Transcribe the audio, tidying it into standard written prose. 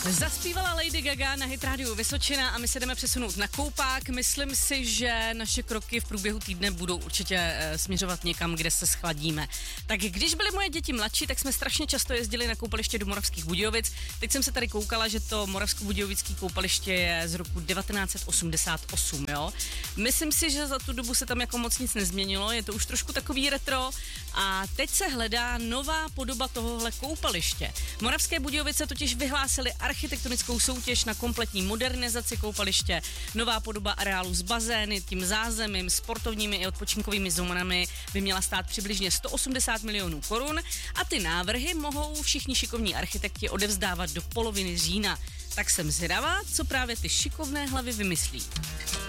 Zaspívala Lady Gaga na Hit Radio Vysočina a my se jdeme přesunout na koupák. Myslím si, že naše kroky v průběhu týdne budou určitě směřovat někam, kde se schladíme. Tak když byly moje děti mladší, tak jsme strašně často jezdili na koupaliště do Moravských Budějovic. Teď jsem se tady koukala, že to Moravskobudějovické koupaliště je z roku 1988, jo. Myslím si, že za tu dobu se tam jako moc nic nezměnilo, je to už trošku takový retro a teď se hledá nová podoba tohohle koupaliště. Moravské Budějovice totiž vyhlásili architektonickou soutěž na kompletní modernizaci koupaliště. Nová podoba areálu s bazény, tím zázemím, sportovními i odpočinkovými zónami by měla stát přibližně 180 milionů korun a ty návrhy mohou všichni šikovní architekti odevzdávat do poloviny října. Tak jsem zvědavá, co právě ty šikovné hlavy vymyslí.